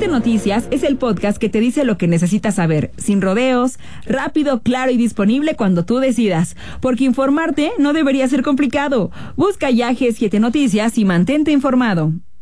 G7 Noticias es el podcast que te dice lo que necesitas saber, sin rodeos, rápido, claro y disponible cuando tú decidas, porque informarte no debería ser complicado. Busca ya G7 Noticias y mantente informado.